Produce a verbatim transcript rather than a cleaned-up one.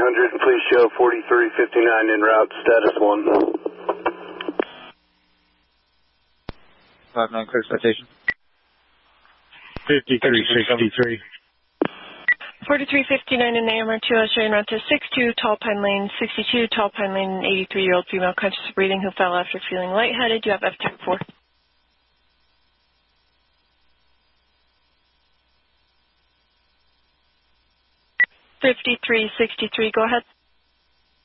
hundred, please show forty-three fifty-nine en route, status one. five nine, clear citation. fifty-three sixty-three. forty-three fifty-nine in A M R two, Australian route to six two, Tall Pine Lane, sixty-two, Tall Pine Lane, eighty-three-year-old female conscious of breathing who fell after feeling lightheaded. You have F TAC four. fifty-three sixty-three, go ahead.